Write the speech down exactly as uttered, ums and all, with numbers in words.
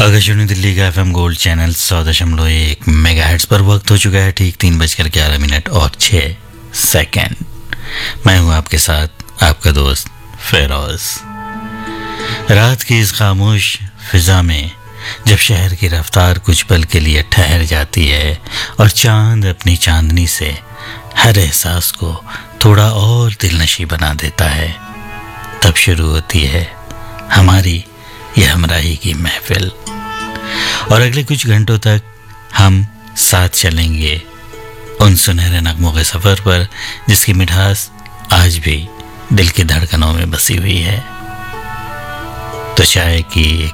आकाशवाणी दिल्ली का FM gold channel सौ दशमलव एक मेगा हेर्ट्ज पर वक्त हो चुका है ठीक तीन बजकर ग्यारह मिनट और छः सेकेंड। मैं हूं आपके साथ आपका दोस्त फेरोज। रात की इस खामोश फिजा में जब शहर की रफ्तार कुछ पल के लिए ठहर जाती है और चांद अपनी चांदनी से हर एहसास को थोड़ा और दिलनशी बना देता है, तब शुरू होती है हमारी यह हमराही की महफिल। और अगले कुछ घंटों तक हम साथ चलेंगे उन सुनहरे नगमों के सफ़र पर जिसकी मिठास आज भी दिल की धड़कनों में बसी हुई है। तो चाय की